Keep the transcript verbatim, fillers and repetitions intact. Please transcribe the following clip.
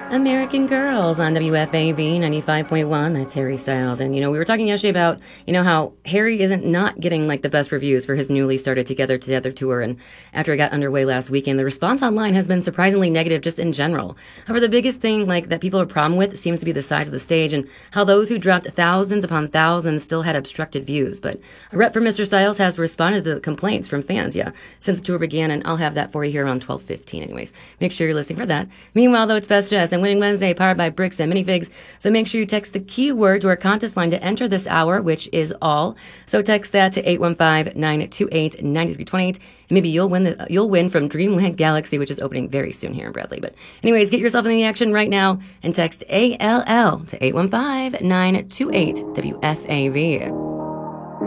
American Girls on W F A V ninety-five point one. That's Harry Styles. And, you know, we were talking yesterday about, you know, how Harry isn't not getting, like, the best reviews for his newly started Together Together tour. And after it got underway last weekend, the response online has been surprisingly negative just in general. However, the biggest thing, like, that people have a problem with seems to be the size of the stage and how those who dropped thousands upon thousands still had obstructed views. But a rep for Mister Styles has responded to the complaints from fans, yeah, since the tour began, and I'll have that for you here around twelve fifteen anyways. Make sure you're listening for that. Meanwhile, though, it's Best Dressed and Winning Wednesday, powered by Bricks and Minifigs. So make sure you text the keyword to our contest line to enter this hour, which is all. So text that to eight one five, nine two eight, nine three two eight. And maybe you'll win the you'll win from Dreamland Galaxy, which is opening very soon here in Bradley. But anyways, get yourself in the action right now and text A L L to eight one five, nine two eight W F A V.